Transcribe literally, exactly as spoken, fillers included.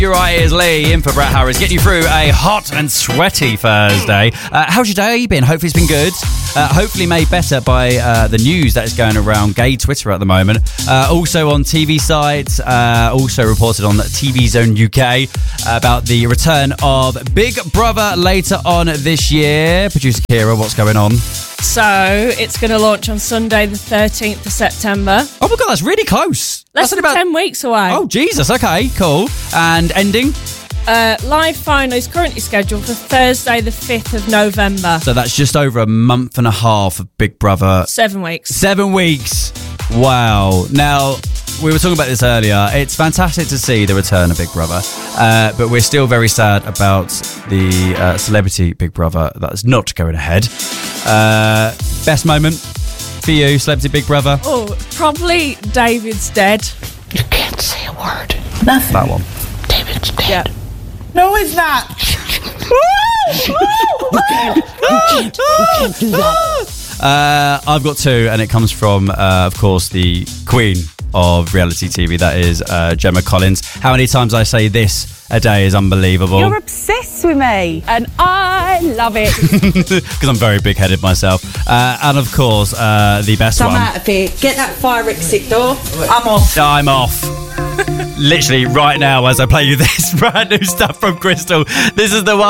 You're right, here's Lee in for Brett Harris, getting you through a hot and sweaty Thursday. Uh, how's your day been? Hopefully it's been good. Uh, hopefully made better by uh, the news that is going around gay Twitter at the moment. Uh, also on T V sites, uh, also reported on T V Zone U K about the return of Big Brother later on this year. Producer Kira, what's going on? So, it's going to launch on Sunday the thirteenth of September. Oh my God, that's really close. Less that's than about ten weeks away. Oh, Jesus, okay, cool. And ending? Uh, live final is currently scheduled for Thursday the fifth of November. So that's just over a month and a half of Big Brother. Seven weeks. Seven weeks. Wow. Now, we were talking about this earlier. It's fantastic to see the return of Big Brother, uh, but we're still very sad about the uh, celebrity Big Brother that's not going ahead. Uh, best moment for you, celebrity Big Brother? Oh, probably David's dead. You can't say a word. Nothing. That one. David's dead. Yeah. No, he's not. you can't, you can't, you can't do that. Uh, I've got two, and it comes from, uh, of course, the queen of reality T V, that is uh, Gemma Collins. How many times I say this a day is unbelievable. You're obsessed with me, and I love it. Because I'm very big-headed myself. Uh, and, of course, uh, the best Come one. out of here. Get that fire exit door. I'm off. I'm off. Literally right now as I play you this brand new stuff from Crystal. This is the one.